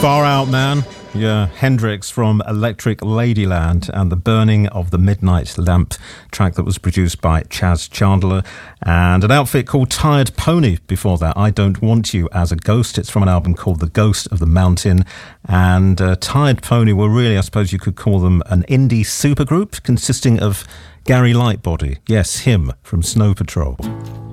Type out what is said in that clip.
Far Out, man. Yeah, Hendrix from Electric Ladyland and the Burning of the Midnight Lamp, track that was produced by Chas Chandler, and an outfit called Tired Pony before that, I Don't Want You as a Ghost. It's from an album called The Ghost of the Mountain, and Tired Pony were really, I suppose you could call them, an indie supergroup consisting of Gary Lightbody, yes, him, from Snow Patrol.